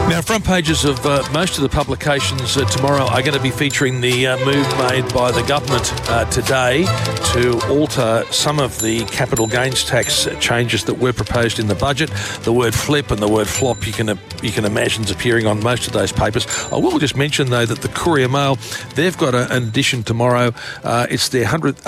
Now, front pages of most of the publications tomorrow are going to be featuring the move made by the government today to alter some of the capital gains tax changes that were proposed in the budget. The word flip and the word flop you can imagine is appearing on most of those papers. I will just mention, though, that the Courier Mail, they've got an edition tomorrow. It's their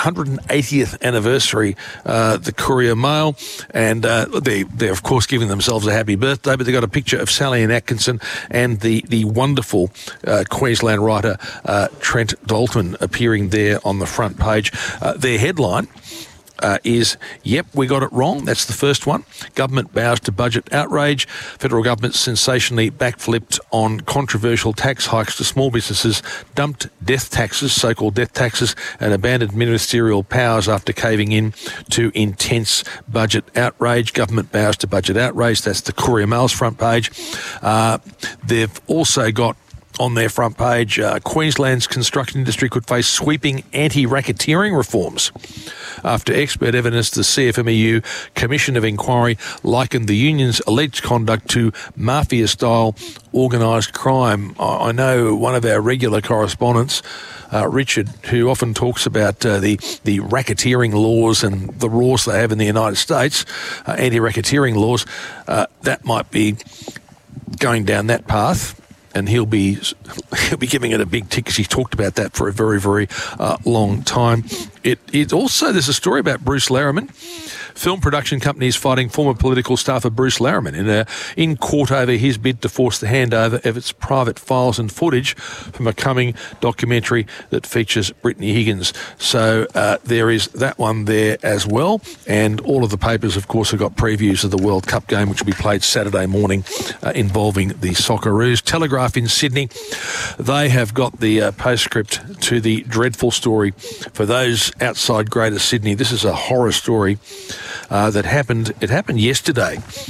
180th anniversary, the Courier Mail, and they're, of course, giving themselves a happy birthday, but they've got a picture of Sally Ann Atkinson and the wonderful Queensland writer Trent Dalton appearing there on the front page. Their headline is, yep, we got it wrong. That's the first one. Government bows to budget outrage. Federal government sensationally backflipped on controversial tax hikes to small businesses, dumped death taxes, so-called death taxes, and abandoned ministerial powers after caving in to intense budget outrage. Government bows to budget outrage. That's the Courier Mail's front page. They've also got on their front page, Queensland's construction industry could face sweeping anti-racketeering reforms after expert evidence the CFMEU Commission of Inquiry likened the union's alleged conduct to mafia-style organised crime. I know one of our regular correspondents, Richard, who often talks about the racketeering laws and the laws they have in the United States, anti-racketeering laws, that might be going down that path. And he'll be giving it a big tick because he's talked about that for a very, very long time. It also, there's a story about Bruce Larriman. Film production companies fighting former political staffer Bruce Larriman in court over his bid to force the handover of its private files and footage from a coming documentary that features Brittany Higgins. So there is that one there as well. And all of the papers, of course, have got previews of the World Cup game, which will be played Saturday morning involving the Socceroos. Telegraph in Sydney, they have got the postscript to the dreadful story for those outside Greater Sydney. This is a horror story that happened. It happened yesterday.